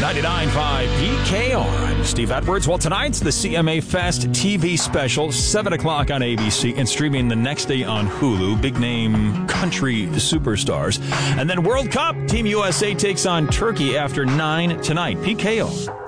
99.5 PKR. I'm Steve Edwards. Well, tonight's the CMA Fest TV special, 7 o'clock on ABC and streaming the next day on Hulu. Big name country superstars. And then World Cup. Team USA takes on Turkey after 9 tonight. PKO.